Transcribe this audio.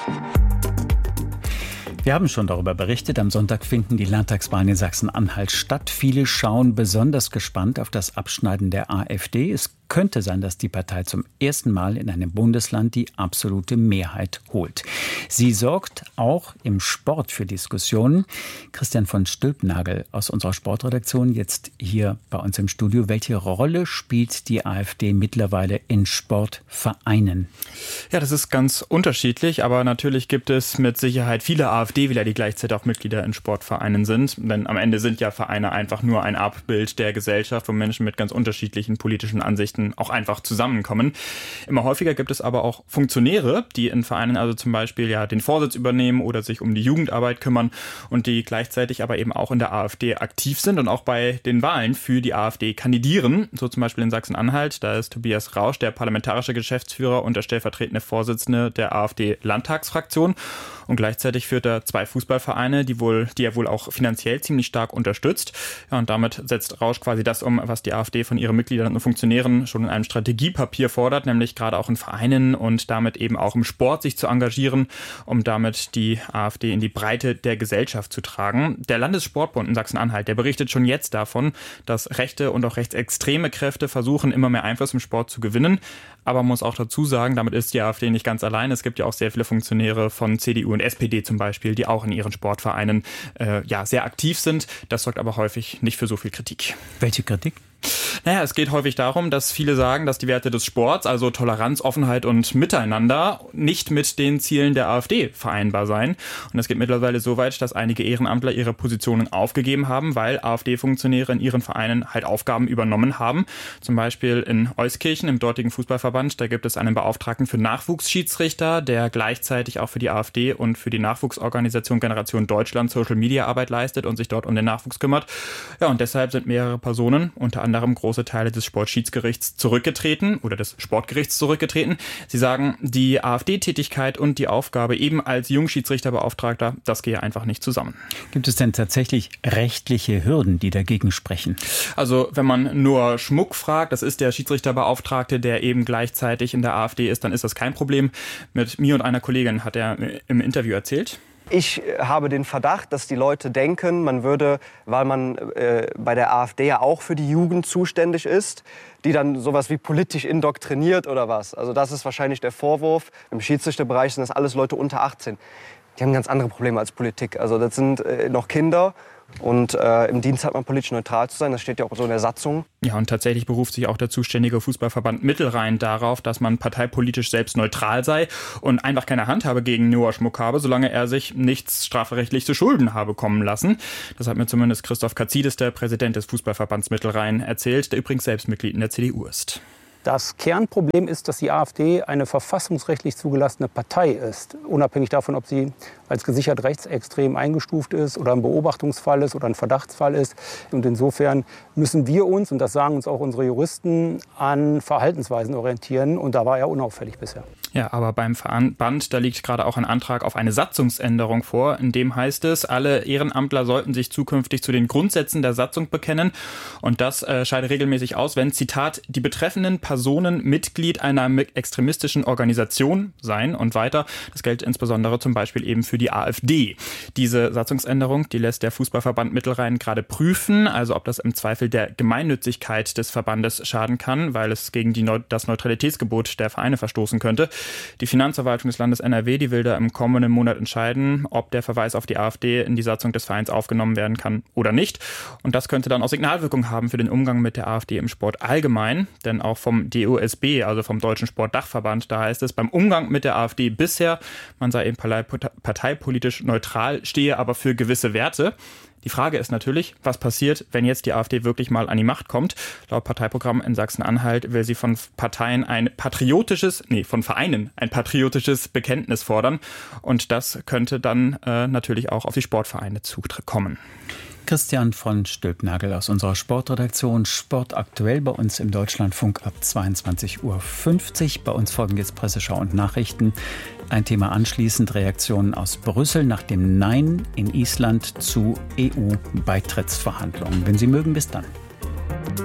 Wir haben schon darüber berichtet, am Sonntag finden die Landtagswahlen in Sachsen-Anhalt statt. Viele schauen besonders gespannt auf das Abschneiden der AfD. Es könnte sein, dass die Partei zum ersten Mal in einem Bundesland die absolute Mehrheit holt. Sie sorgt auch im Sport für Diskussionen. Christian von Stülpnagel aus unserer Sportredaktion jetzt hier bei uns im Studio. Welche Rolle spielt die AfD mittlerweile in Sportvereinen? Ja, das ist ganz unterschiedlich, aber natürlich gibt es mit Sicherheit viele AfD-Wähler, die gleichzeitig auch Mitglieder in Sportvereinen sind. Denn am Ende sind ja Vereine einfach nur ein Abbild der Gesellschaft, wo Menschen mit ganz unterschiedlichen politischen Ansichten auch einfach zusammenkommen. Immer häufiger gibt es aber auch Funktionäre, die in Vereinen also zum Beispiel ja den Vorsitz übernehmen oder sich um die Jugendarbeit kümmern und die gleichzeitig aber eben auch in der AfD aktiv sind und auch bei den Wahlen für die AfD kandidieren. So zum Beispiel in Sachsen-Anhalt, da ist Tobias Rausch der parlamentarische Geschäftsführer und der stellvertretende Vorsitzende der AfD-Landtagsfraktion. Und gleichzeitig führt er 2 Fußballvereine, die er wohl auch finanziell ziemlich stark unterstützt. Ja, und damit setzt Rausch quasi das um, was die AfD von ihren Mitgliedern und Funktionären schon in einem Strategiepapier fordert, nämlich gerade auch in Vereinen und damit eben auch im Sport sich zu engagieren, um damit die AfD in die Breite der Gesellschaft zu tragen. Der Landessportbund in Sachsen-Anhalt, der berichtet schon jetzt davon, dass rechte und auch rechtsextreme Kräfte versuchen, immer mehr Einfluss im Sport zu gewinnen. Aber man muss auch dazu sagen, damit ist die AfD nicht ganz allein. Es gibt ja auch sehr viele Funktionäre von CDU und SPD zum Beispiel, die auch in ihren Sportvereinen sehr aktiv sind. Das sorgt aber häufig nicht für so viel Kritik. Welche Kritik? Naja, es geht häufig darum, dass viele sagen, dass die Werte des Sports, also Toleranz, Offenheit und Miteinander, nicht mit den Zielen der AfD vereinbar seien. Und es geht mittlerweile so weit, dass einige Ehrenamtler ihre Positionen aufgegeben haben, weil AfD-Funktionäre in ihren Vereinen halt Aufgaben übernommen haben. Zum Beispiel in Euskirchen, im dortigen Fußballverband, da gibt es einen Beauftragten für Nachwuchsschiedsrichter, der gleichzeitig auch für die AfD und für die Nachwuchsorganisation Generation Deutschland Social-Media-Arbeit leistet und sich dort um den Nachwuchs kümmert. Ja, und deshalb sind mehrere Personen, unter anderem große Teile des Sportschiedsgerichts zurückgetreten oder des Sportgerichts zurückgetreten. Sie sagen, die AfD-Tätigkeit und die Aufgabe eben als Jungschiedsrichterbeauftragter, das gehe einfach nicht zusammen. Gibt es denn tatsächlich rechtliche Hürden, die dagegen sprechen? Also wenn man nur Schmuck fragt, das ist der Schiedsrichterbeauftragte, der eben gleichzeitig in der AfD ist, dann ist das kein Problem. Mit mir und einer Kollegin hat er im Interview erzählt. Ich habe den Verdacht, dass die Leute denken, man würde, weil man bei der AfD ja auch für die Jugend zuständig ist, die dann sowas wie politisch indoktriniert oder was. Also das ist wahrscheinlich der Vorwurf. Im Schiedsrichterbereich sind das alles Leute unter 18. Die haben ganz andere Probleme als Politik. Also das sind noch Kinder. Und im Dienst hat man politisch neutral zu sein, das steht ja auch so in der Satzung. Ja, und tatsächlich beruft sich auch der zuständige Fußballverband Mittelrhein darauf, dass man parteipolitisch selbst neutral sei und einfach keine Handhabe gegen Noah Schmuck habe, solange er sich nichts strafrechtlich zu Schulden habe kommen lassen. Das hat mir zumindest Christoph Katsidis, der Präsident des Fußballverbands Mittelrhein, erzählt, der übrigens selbst Mitglied in der CDU ist. Das Kernproblem ist, dass die AfD eine verfassungsrechtlich zugelassene Partei ist, unabhängig davon, ob sie als gesichert rechtsextrem eingestuft ist oder ein Beobachtungsfall ist oder ein Verdachtsfall ist. Und insofern müssen wir uns, und das sagen uns auch unsere Juristen, an Verhaltensweisen orientieren. Und da war er unauffällig bisher. Ja, aber beim Verband, da liegt gerade auch ein Antrag auf eine Satzungsänderung vor. In dem heißt es, alle Ehrenamtler sollten sich zukünftig zu den Grundsätzen der Satzung bekennen. Und das scheidet regelmäßig aus, wenn, Zitat, die betreffenden Personen Mitglied einer extremistischen Organisation seien und weiter. Das gilt insbesondere zum Beispiel eben für die AfD. Diese Satzungsänderung, die lässt der Fußballverband Mittelrhein gerade prüfen, also ob das im Zweifel der Gemeinnützigkeit des Verbandes schaden kann, weil es gegen das Neutralitätsgebot der Vereine verstoßen könnte. Die Finanzverwaltung des Landes NRW, die will da im kommenden Monat entscheiden, ob der Verweis auf die AfD in die Satzung des Vereins aufgenommen werden kann oder nicht. Und das könnte dann auch Signalwirkung haben für den Umgang mit der AfD im Sport allgemein, denn auch vom DOSB, also vom Deutschen Sportdachverband, da heißt es, beim Umgang mit der AfD bisher, man sei eben parteipolitisch neutral, stehe aber für gewisse Werte. Die Frage ist natürlich, was passiert, wenn jetzt die AfD wirklich mal an die Macht kommt? Laut Parteiprogramm in Sachsen-Anhalt will sie von Vereinen ein patriotisches Bekenntnis fordern. Und das könnte dann natürlich auch auf die Sportvereine zukommen. Christian von Stülpnagel aus unserer Sportredaktion. Sport aktuell bei uns im Deutschlandfunk ab 22:50 Uhr. Bei uns folgen jetzt Presseschau und Nachrichten. Ein Thema anschließend Reaktionen aus Brüssel nach dem Nein in Island zu EU-Beitrittsverhandlungen. Wenn Sie mögen, bis dann.